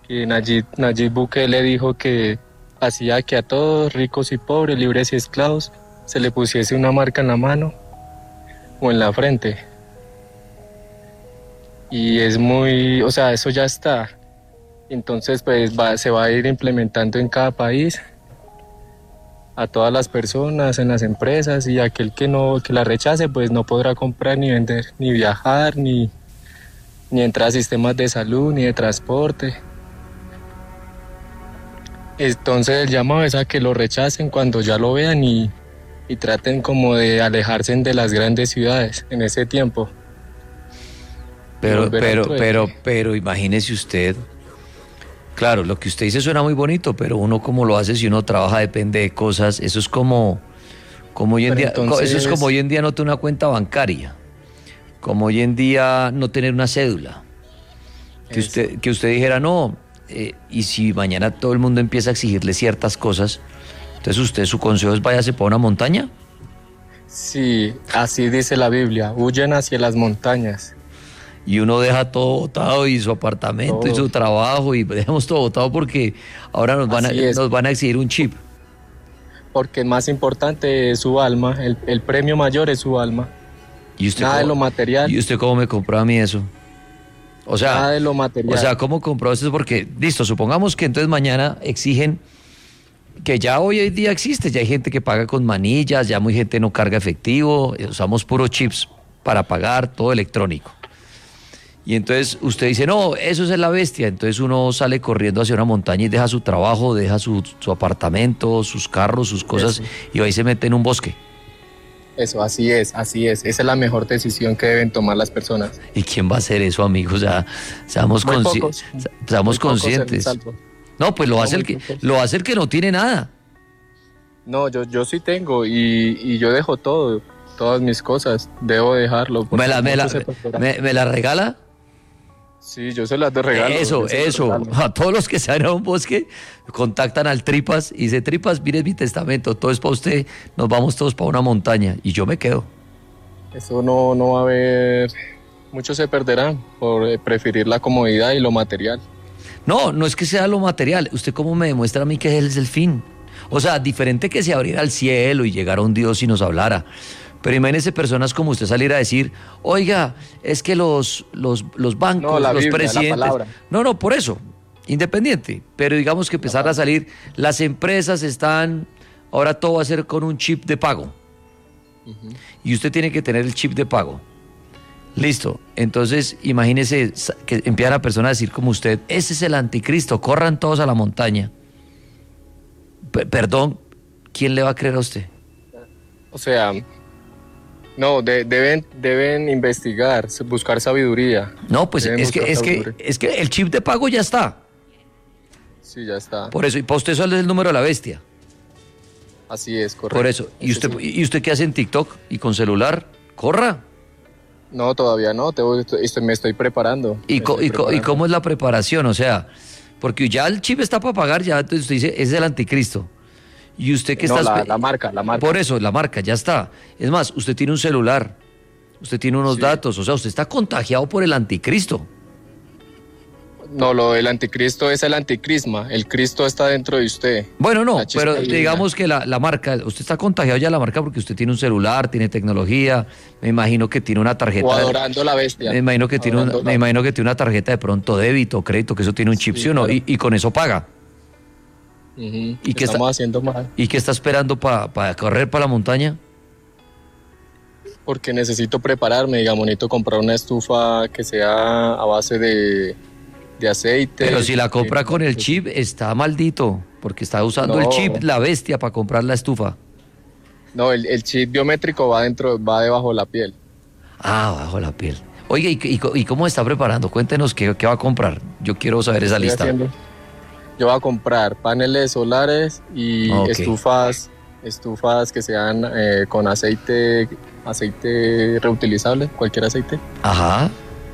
que Nayib Bukele dijo que hacía que a todos, ricos y pobres, libres y esclavos, se le pusiese una marca en la mano o en la frente. Y es muy, o sea, eso ya está. Entonces, pues se va a ir implementando en cada país a todas las personas, en las empresas, y aquel que la rechace, pues no podrá comprar ni vender, ni viajar, ni entrar a sistemas de salud, ni de transporte. Entonces el llamado es a que lo rechacen cuando ya lo vean y traten como de alejarse de las grandes ciudades en ese tiempo. Pero imagínese usted, claro, lo que usted dice suena muy bonito, pero uno como lo hace si uno trabaja depende de cosas, eso es como hoy en día, entonces, eso es como hoy en día no tener una cuenta bancaria, como hoy en día no tener una cédula, que usted dijera no, y si mañana todo el mundo empieza a exigirle ciertas cosas, entonces su consejo es váyase para una montaña. Sí, así dice la Biblia, huyen hacia las montañas. Y uno deja todo botado y su apartamento todo. Y su trabajo y dejamos todo botado porque ahora nos van a exigir un chip. Porque el más importante es su alma, el premio mayor es su alma. ¿Y usted nada de lo material. ¿Y usted cómo me compró a mí eso? O sea, nada de lo material. O sea, ¿cómo compró eso? Porque, listo, supongamos que entonces mañana exigen que ya hoy en día existe, ya hay gente que paga con manillas, ya muy gente no carga efectivo, usamos puros chips para pagar, todo electrónico. Y entonces usted dice, no, eso es la bestia. Entonces uno sale corriendo hacia una montaña y deja su trabajo, deja su apartamento, sus carros, sus cosas, eso. Y ahí se mete en un bosque. Eso, así es. Esa es la mejor decisión que deben tomar las personas. ¿Y quién va a hacer eso, amigos? O sea, seamos conscientes. No, pues lo hace el que no tiene nada. No, yo sí tengo y yo dejo todo, todas mis cosas, debo dejarlo. ¿Me la regala? Sí, yo se las doy regalo. Eso. A todos los que se van a un bosque, contactan al Tripas y dice, Tripas, mire mi testamento, todo es para usted, nos vamos todos para una montaña y yo me quedo. Eso no va a haber, muchos se perderán por preferir la comodidad y lo material. No es que sea lo material, usted cómo me demuestra a mí que es el fin. O sea, diferente que se abriera el cielo y llegara un Dios y nos hablara. Pero imagínese personas como usted salir a decir, oiga, es que los bancos, los Biblia, presidentes... No, por eso, independiente. Pero digamos que empezar a salir, las empresas están, ahora todo va a ser con un chip de pago. Uh-huh. Y usted tiene que tener el chip de pago. Listo, entonces imagínese que empieza la persona a decir como usted, ese es el anticristo, corran todos a la montaña. Perdón, ¿quién le va a creer a usted? O sea... No, deben investigar, buscar sabiduría. No, pues es que el chip de pago ya está. Sí, ya está. Por eso, y para usted eso es el número de la bestia. Así es, correcto. Por eso, ¿y usted qué hace en TikTok y con celular? ¿Corra? No, todavía no, me estoy preparando. ¿Y cómo es la preparación? O sea, porque ya el chip está para pagar, ya entonces usted dice, es el anticristo. Y usted que está... La marca. Por eso, la marca, ya está. Es más, usted tiene un celular, usted tiene unos datos, o sea, usted está contagiado por el anticristo. No, lo del anticristo es el anticrisma, el Cristo está dentro de usted. Bueno, no, pero digamos que la marca, usted está contagiado ya de la marca porque usted tiene un celular, tiene tecnología, me imagino que tiene una tarjeta... O adorando la bestia. Me imagino que tiene una tarjeta de pronto débito, crédito, que eso tiene un chip, ¿sí o no? Y con eso paga. Uh-huh. ¿Y qué estamos haciendo mal? ¿Y qué está esperando para correr para la montaña? Porque necesito prepararme, digamos, necesito comprar una estufa que sea a base de aceite. Pero si la compra con el chip, está maldito, porque está usando el chip, la bestia, para comprar la estufa. No, el chip biométrico va debajo de la piel. Ah, bajo la piel. Oye, ¿y cómo está preparando? Cuéntenos qué va a comprar. Yo quiero saber esa lista. Yo voy a comprar paneles solares y estufas que sean con aceite reutilizable, cualquier aceite. Ajá.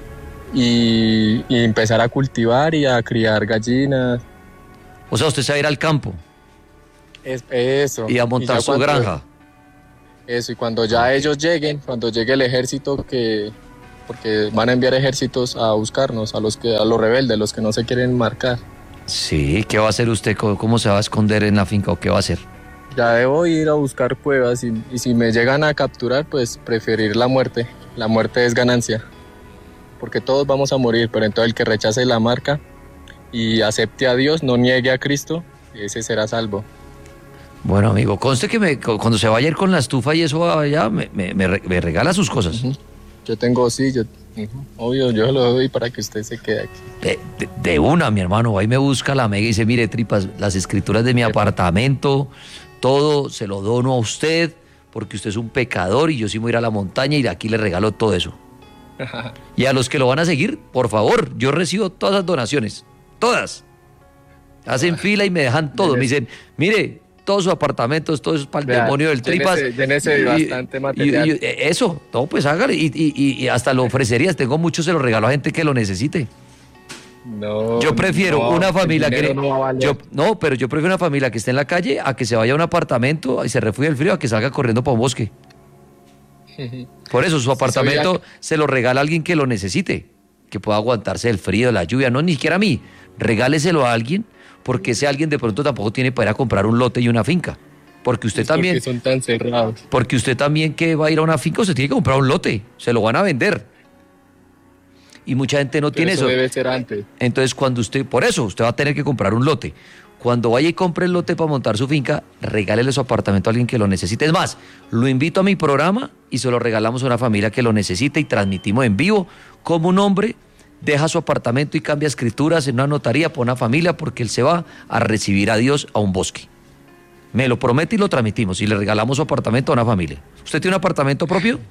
Y empezar a cultivar y a criar gallinas. O sea, usted se va a ir al campo. Eso. Y a montar su granja. Eso, y cuando ya ellos lleguen, cuando llegue el ejército, porque van a enviar ejércitos a buscarnos, a los rebeldes, los que no se quieren marcar. Sí, ¿qué va a hacer usted? ¿Cómo se va a esconder en la finca o qué va a hacer? Ya debo ir a buscar cuevas y si me llegan a capturar, pues preferir la muerte. La muerte es ganancia, porque todos vamos a morir, pero entonces el que rechace la marca y acepte a Dios, no niegue a Cristo, ese será salvo. Bueno, amigo, conste que cuando se vaya a ir con la estufa y eso allá, me regala sus cosas. Ujú. Yo tengo, sí, obvio, yo lo doy para que usted se quede aquí. De una, mi hermano, ahí me busca la mega y dice, mire, tripas, las escrituras de mi apartamento, todo se lo dono a usted, porque usted es un pecador y yo sí me voy a ir a la montaña y de aquí le regalo todo eso. Y a los que lo van a seguir, por favor, yo recibo todas las donaciones, todas. Hacen fila y me dejan todo, me dicen, mire, todos sus apartamentos, todo eso es para el Vea, demonio del tripas. llénese bastante material. Eso, no, pues hágale, y hasta lo ofrecerías, tengo mucho, se lo regalo a gente que lo necesite. No, Yo prefiero no, una familia el que dinero no va a valer. pero yo prefiero una familia que esté en la calle a que se vaya a un apartamento y se refugie del frío a que salga corriendo para un bosque. Por eso su apartamento se lo regala a alguien que lo necesite, que pueda aguantarse el frío, la lluvia, no ni siquiera a mí, regáleselo a alguien, porque ese alguien de pronto tampoco tiene para ir a comprar un lote y una finca. Porque usted también, porque son tan cerrados. porque usted también que va a ir a una finca, usted tiene que comprar un lote, se lo van a vender. Y mucha gente no Pero tiene eso. debe ser antes. Entonces, cuando por eso, usted va a tener que comprar un lote. Cuando vaya y compre el lote para montar su finca, regálele su apartamento a alguien que lo necesite. Es más, lo invito a mi programa y se lo regalamos a una familia que lo necesite y transmitimos en vivo cómo un hombre deja su apartamento y cambia escrituras en una notaría para una familia porque él se va a recibir a Dios a un bosque. Me lo promete y lo transmitimos y le regalamos su apartamento a una familia. ¿Usted tiene un apartamento propio?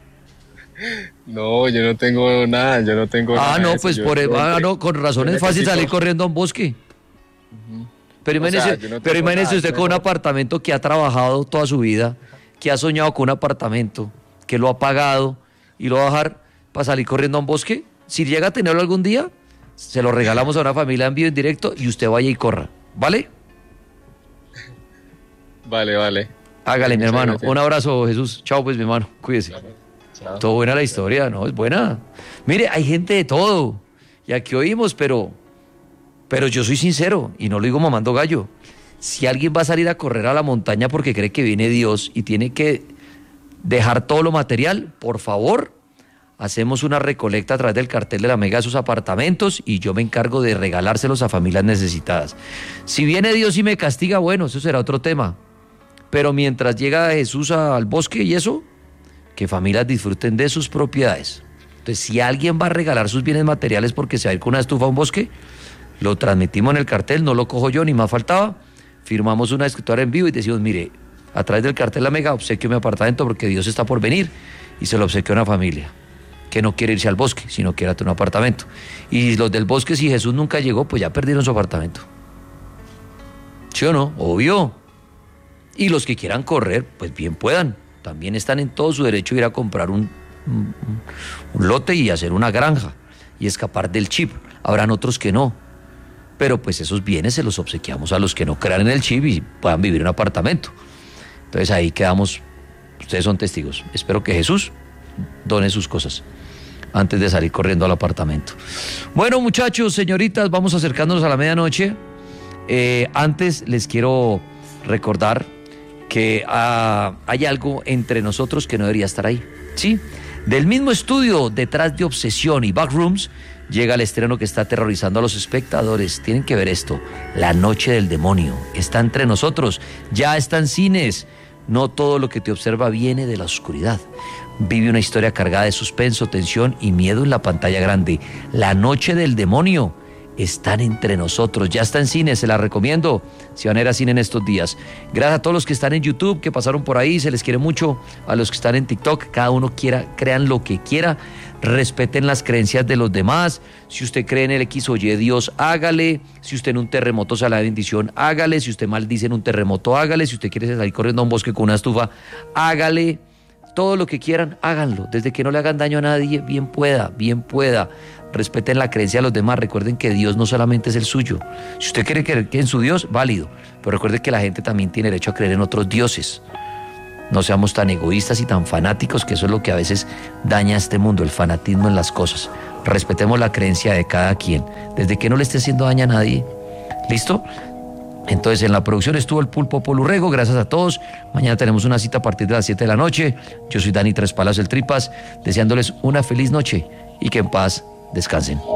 No, yo no tengo nada, yo no tengo nada. No, de eso. pues no, con razón es fácil salir corriendo a un bosque. Pero imagínese, yo no tengo imagínese nada, usted con un apartamento que ha trabajado toda su vida, que ha soñado con un apartamento, que lo ha pagado y lo va a dejar para salir corriendo a un bosque. Si llega a tenerlo algún día, se lo regalamos a una familia en vivo, en directo y usted vaya y corra. ¿Vale? Vale. Hágale, mi Muchas hermano. gracias. Un abrazo, Jesús. Chao, pues, mi hermano. Cuídese. Chao. Todo buena la historia, ¿no? Es buena. Mire, hay gente de todo. Y aquí oímos, pero yo soy sincero y no lo digo mamando gallo. Si alguien va a salir a correr a la montaña porque cree que viene Dios y tiene que dejar todo lo material, por favor, hacemos una recolecta a través del cartel de la Mega de sus apartamentos y yo me encargo de regalárselos a familias necesitadas. Si viene Dios y me castiga, bueno, eso será otro tema. Pero mientras llega Jesús al bosque y eso, que familias disfruten de sus propiedades. Entonces, si alguien va a regalar sus bienes materiales porque se va a ir con una estufa a un bosque, lo transmitimos en el cartel, no lo cojo yo, ni más faltaba. Firmamos una escritura en vivo y decimos, mire, a través del cartel La Mega obsequio mi apartamento porque Dios está por venir y se lo obsequio a una familia que no quiere irse al bosque, sino quiere tener un apartamento. Y los del bosque, si Jesús nunca llegó, pues ya perdieron su apartamento. ¿Sí o no? Obvio. Y los que quieran correr, pues bien puedan. También están en todo su derecho de ir a comprar un lote y hacer una granja y escapar del chip. Habrán otros que no. Pero pues esos bienes se los obsequiamos a los que no crean en el chip y puedan vivir en un apartamento. Entonces ahí quedamos, ustedes son testigos. Espero que Jesús done sus cosas antes de salir corriendo al apartamento. Bueno, muchachos, señoritas, vamos acercándonos a la medianoche. Antes les quiero recordar que hay algo entre nosotros que no debería estar ahí. Sí, del mismo estudio Detrás de Obsesión y Backrooms llega el estreno que está aterrorizando a los espectadores. Tienen que ver esto, La Noche del Demonio. Está entre nosotros, ya está en cines. No todo lo que te observa viene de la oscuridad. Vive una historia cargada de suspenso, tensión y miedo en la pantalla grande. La Noche del Demonio. Están entre nosotros, ya está en cine, se la recomiendo si van a ir a cine en estos días. Gracias a todos los que están en YouTube, que pasaron por ahí, se les quiere mucho. A los que están en TikTok, cada uno crean lo que quiera, respeten las creencias de los demás. Si usted cree en el X o Y Dios, hágale. Si usted en un terremoto sale la bendición, hágale. Si usted maldice en un terremoto, hágale. Si usted quiere salir corriendo a un bosque con una estufa, hágale. Todo lo que quieran, háganlo. Desde que no le hagan daño a nadie, bien pueda, bien pueda. Respeten la creencia de los demás. Recuerden que Dios no solamente es el suyo. Si usted quiere creer en su Dios, válido. Pero recuerde que la gente también tiene derecho a creer en otros dioses. No seamos tan egoístas y tan fanáticos, que eso es lo que a veces daña a este mundo, el fanatismo en las cosas. Respetemos la creencia de cada quien. Desde que no le esté haciendo daño a nadie, ¿Listo? Entonces en la producción estuvo el Pulpo Polurrego, gracias a todos. Mañana tenemos una cita a partir de las 7 de la noche. Yo soy Dani Tres Palas el Tripas, deseándoles una feliz noche y que en paz descansen.